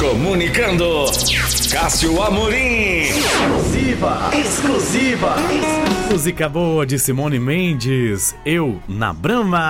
Comunicando, Cássio Amorim. Exclusiva. Música boa de Simone Mendes, Eu na Brama.